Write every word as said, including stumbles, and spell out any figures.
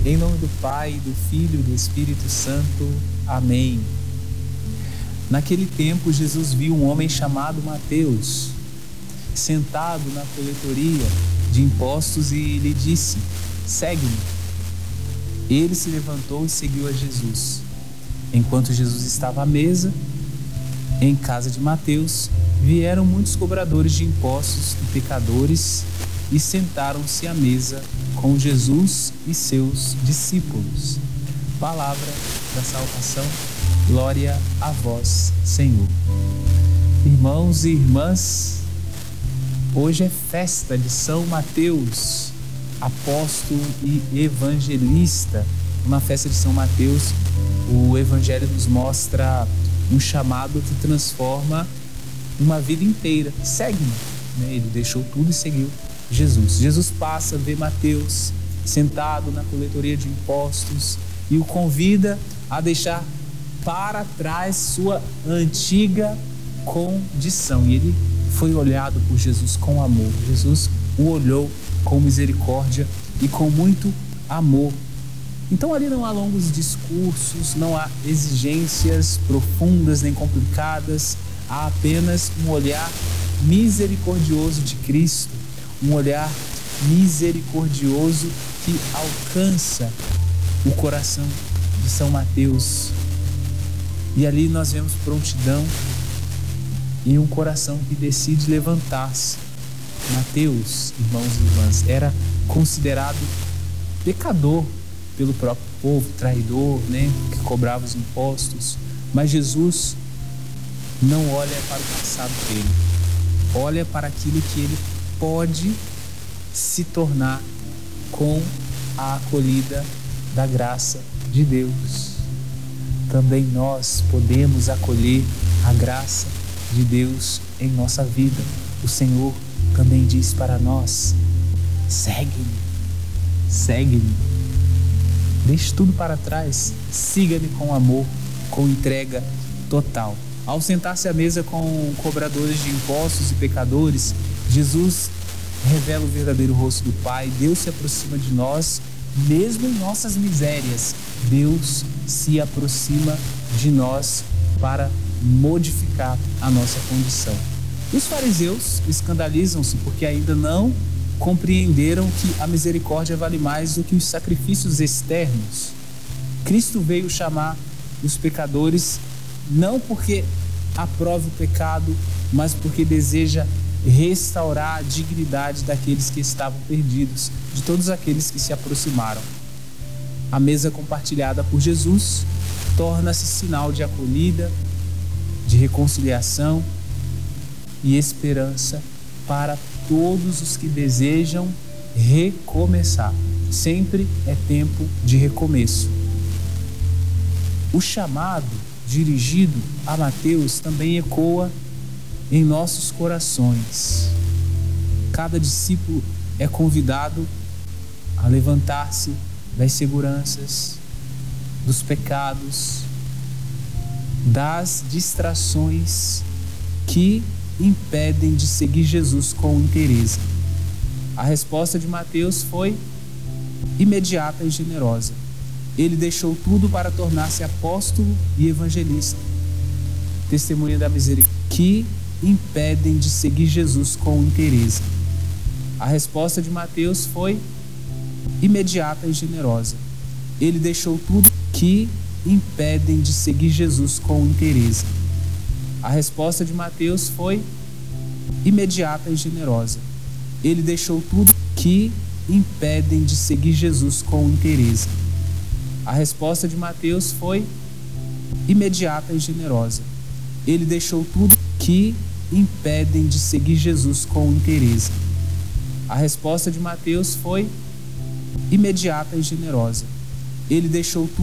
Em nome do Pai, do Filho e do Espírito Santo. Amém. Naquele tempo, Jesus viu um homem chamado Mateus, sentado na coletoria de impostos e lhe disse: segue-me. Ele se levantou e seguiu a Jesus. Enquanto Jesus estava à mesa, em casa de Mateus, vieram muitos cobradores de impostos e pecadores e sentaram-se à mesa com Jesus e seus discípulos. Palavra da salvação, glória a vós, Senhor. Irmãos e irmãs, hoje é festa de São Mateus, apóstolo e evangelista. Na festa de São Mateus, o Evangelho nos mostra um chamado que transforma uma vida inteira. Segue-me. Ele deixou tudo e seguiu Jesus. Jesus passa, vê Mateus sentado na coletoria de impostos e o convida a deixar para trás sua antiga condição. E ele foi olhado por Jesus com amor. Jesus o olhou com misericórdia e com muito amor. Então ali não há longos discursos, não há exigências profundas nem complicadas, há apenas um olhar misericordioso de Cristo, um olhar misericordioso que alcança o coração de São Mateus. E ali nós vemos prontidão e um coração que decide levantar-se. Mateus, irmãos e irmãs, era considerado pecador pelo próprio povo, traidor, né, que cobrava os impostos. Mas Jesus não olha para o passado dele, olha para aquilo que ele pode se tornar com a acolhida da graça de Deus. Também nós podemos acolher a graça de Deus em nossa vida. O Senhor também diz para nós: segue-me, segue-me. Deixe tudo para trás, siga-me com amor, com entrega total. Ao sentar-se à mesa com cobradores de impostos e pecadores, Jesus revela o verdadeiro rosto do Pai. Deus se aproxima de nós, mesmo em nossas misérias. Deus se aproxima de nós para modificar a nossa condição. Os fariseus escandalizam-se porque ainda não compreenderam que a misericórdia vale mais do que os sacrifícios externos. Cristo veio chamar os pecadores não porque aprove o pecado, mas porque deseja restaurar a dignidade daqueles que estavam perdidos, de todos aqueles que se aproximaram. A mesa compartilhada por Jesus torna-se sinal de acolhida, de reconciliação e esperança para todos os que desejam recomeçar. Sempre é tempo de recomeço. O chamado dirigido a Mateus também ecoa em nossos corações. Cada discípulo é convidado a levantar-se das seguranças, dos pecados, das distrações que impedem de seguir Jesus com interesse. A resposta de Mateus foi imediata e generosa. Ele deixou tudo para tornar-se apóstolo e evangelista. Testemunha da misericórdia que impedem de seguir Jesus com interesse. A resposta de Mateus foi imediata e generosa. Ele deixou tudo que impedem de seguir Jesus com interesse. A resposta de Mateus foi imediata e generosa. Ele deixou tudo que impedem de seguir Jesus com interesse. A resposta de Mateus foi imediata e generosa. Ele deixou tudo que impedem de seguir Jesus com interesse. A resposta de Mateus foi imediata e generosa. Ele deixou tudo